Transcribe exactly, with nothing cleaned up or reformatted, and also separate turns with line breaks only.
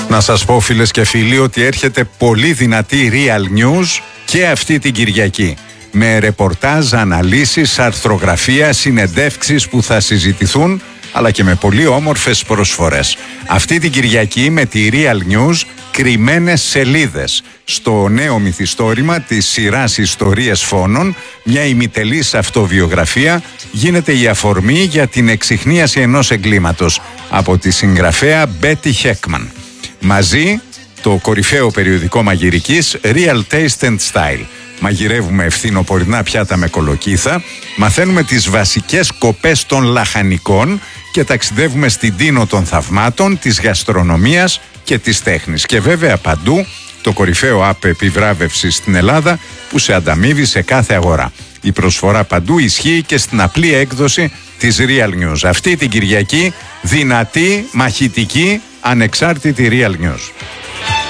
Να σας πω, φίλες και φίλοι, ότι έρχεται πολύ δυνατή Real News και αυτή την Κυριακή. Με ρεπορτάζ, αναλύσεις, αρθρογραφία, συνεντεύξεις που θα συζητηθούν, αλλά και με πολύ όμορφες προσφορές. Αυτή την Κυριακή με τη Real News, κρυμμένες σελίδες, στο νέο μυθιστόρημα της σειράς Ιστορίες Φόνων, μια ημιτελής αυτοβιογραφία, γίνεται η αφορμή για την εξιχνίαση ενός εγκλήματος από τη συγγραφέα Μπέτι Χέκμαν. Μαζί το κορυφαίο περιοδικό μαγειρικής Real Taste and Style. Μαγειρεύουμε ευθυνοπορεινά πιάτα με κολοκύθα, μαθαίνουμε τις βασικές κοπές των λαχανικών και ταξιδεύουμε στην τίνο των θαυμάτων, της γαστρονομίας και της τέχνης. Και βέβαια παντού το κορυφαίο app επιβράβευσης στην Ελλάδα που σε ανταμείβει σε κάθε αγορά. Η προσφορά παντού ισχύει και στην απλή έκδοση της Real News. Αυτή την Κυριακή δυνατή, μαχητική, ανεξάρτητη Real News.